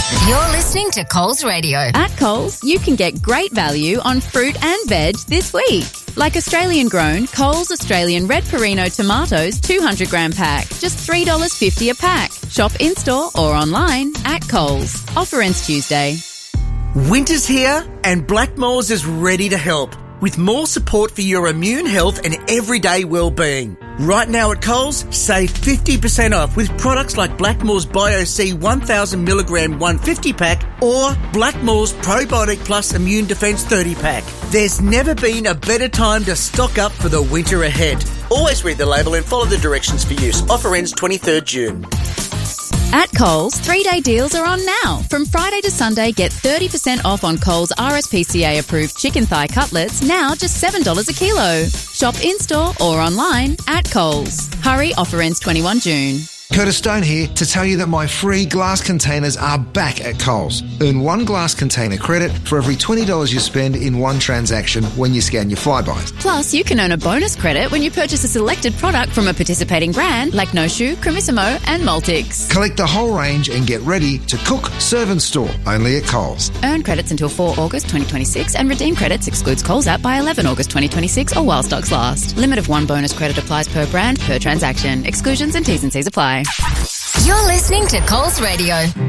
You're listening to Coles Radio. At Coles, you can get great value on fruit and veg this week. Like Australian-grown Coles Australian Red Perino tomatoes 200-gram pack, just $3.50 a pack. Shop in-store or online at Coles. Offer ends Tuesday. Winter's here and Blackmores is ready to help with more support for your immune health and everyday well-being. Right now at Coles, save 50% off with products like Blackmores Bio-C 1000mg 150-pack or Blackmores Probiotic Plus Immune Defence 30-pack. There's never been a better time to stock up for the winter ahead. Always read the label and follow the directions for use. Offer ends 23rd June. At Coles, 3-day deals are on now. From Friday to Sunday, get 30% off on Coles RSPCA-approved chicken thigh cutlets, now just $7 a kilo. Shop in-store or online at Coles. Hurry, offer ends 21 June. Curtis Stone here to tell you that my free glass containers are back at Coles. Earn one glass container credit for every $20 you spend in one transaction when you scan your Flybys. Plus, you can earn a bonus credit when you purchase a selected product from a participating brand like No Shoe, Cremissimo and Multix. Collect the whole range and get ready to cook, serve and store only at Coles. Earn credits until 4 August 2026 and redeem credits excludes Coles app by 11 August 2026 or while stocks last. Limit of one bonus credit applies per brand, per transaction. Exclusions and T's and C's apply. You're listening to Coles Radio.